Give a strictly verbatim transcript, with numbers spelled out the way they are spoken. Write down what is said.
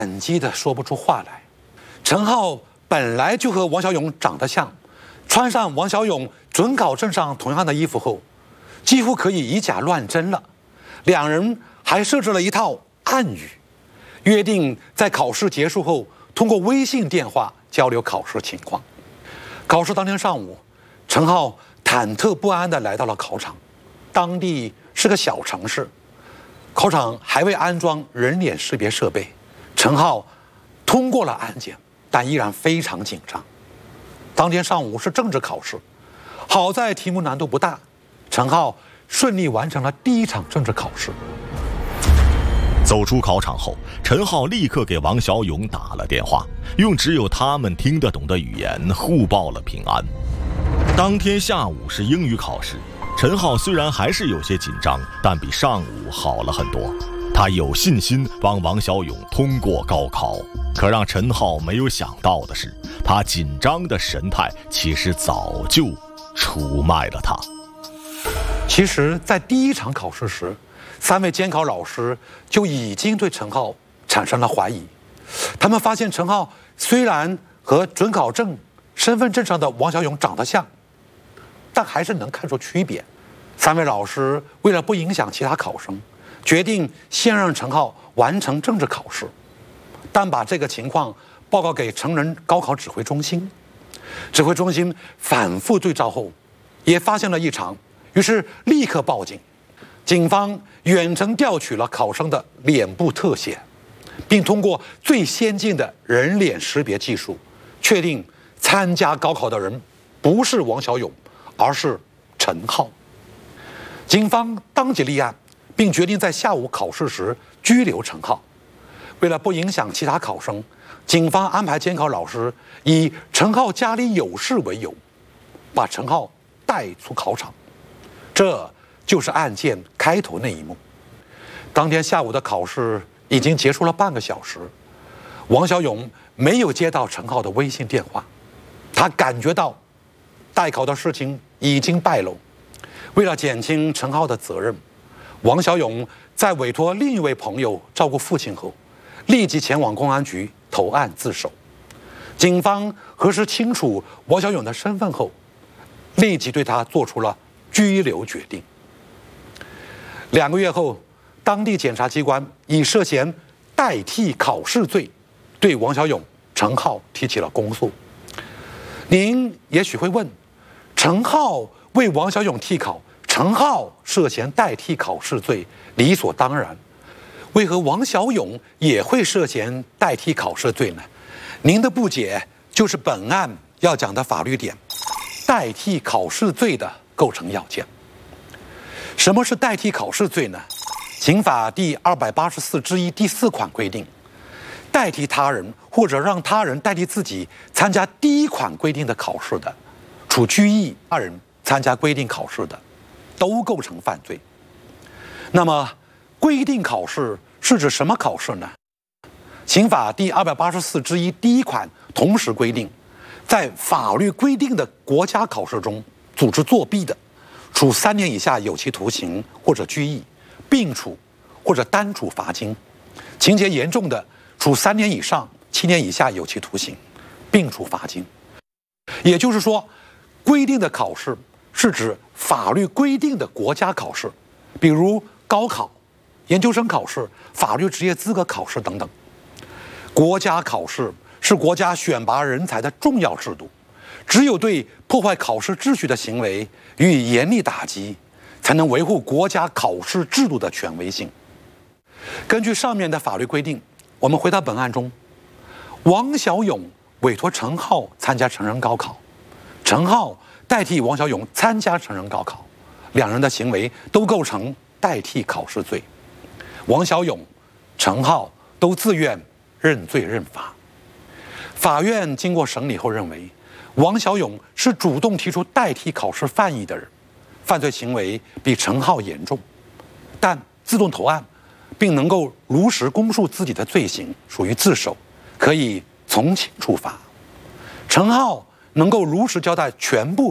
感激的说不出话来。陈浩本来就和王小勇长得像，穿上王小勇准考证上同样的衣服后，几乎可以以假乱真了。两人还设置了一套暗语，约定在考试结束后通过微信电话交流考试情况。考试当天上午，陈浩忐忑不安地来到了考场。当地是个小城市，考场还未安装人脸识别设备。陈浩通过了安检，但依然非常紧张。当天上午是政治考试，好在题目难度不大，陈浩顺利完成了第一场政治考试。 走出考场后，陈浩立刻给王小勇打了电话，用只有他们听得懂的语言互报了平安。当天下午是英语考试，陈浩虽然还是有些紧张，但比上午好了很多。他有信心帮王小勇通过高考。可让陈浩没有想到的是，他紧张的神态其实早就出卖了他。 其实在第一场考试时，三位监考老师就已经对陈浩产生了怀疑。他们发现陈浩虽然和准考证、身份证上的王小勇长得像，但还是能看出区别。三位老师为了不影响其他考生，决定先让陈浩完成政治考试，但把这个情况报告给成人高考指挥中心。指挥中心反复对照后，也发现了异常，于是立刻报警。警方远程调取了考生的脸部特写，并通过最先进的人脸识别技术，确定参加高考的人不是王小勇，而是陈浩。警方当即立案，并决定在下午考试时拘留陈浩。为了不影响其他考生，警方安排监考老师以陈浩家里有事为由，把陈浩带出考场。这就是案件开头那一幕。当天下午的考试已经结束了半个小时，王小勇没有接到陈浩的微信电话，他感觉到代考的事情已经败露。为了减轻陈浩的责任，王小勇在委托另一位朋友照顾父亲后，立即前往公安局投案自首。警方核实清楚王小勇的身份后，立即对他做出了拘留决定。两个月后，当地检察机关以涉嫌代替考试罪，对王小勇、陈浩提起了公诉。您也许会问，陈浩为王小勇替考，陈浩涉嫌代替考试罪，理所当然。为何王小勇也会涉嫌代替考试罪呢？您的不解就是本案要讲的法律点，代替考试罪的构成要件。什么是代替考试罪呢？刑法第二百八十四之一第四款规定，代替他人或者让他人代替自己参加第一款规定的考试的，处拘役；他人参加规定考试的，都构成犯罪。那么，规定考试是指什么考试呢？刑法第二百八十四之一第一款同时规定，在法律规定的国家考试中组织作弊的，处三年以下有期徒刑或者拘役，并处或者单处罚金；情节严重的，处三年以上七年以下有期徒刑，并处罚金。也就是说，规定的考试是指法律规定的国家考试，比如高考、研究生考试、法律职业资格考试等等。国家考试是国家选拔人才的重要制度，只有对破坏考试秩序的行为予以严厉打击，才能维护国家考试制度的权威性。根据上面的法律规定，我们回到本案中，王小勇委托陈浩参加成人高考，陈浩代替王小勇参加成人高考，两人的行为都构成代替考试罪。王小勇、陈浩都自愿认罪认罚。法院经过审理后认为，王小勇是主动提出代替考试犯意的人，犯罪行为比陈浩严重，但自动投案，并能够如实供述自己的罪行，属于自首，可以从轻处罚。陈浩能够如实交代全部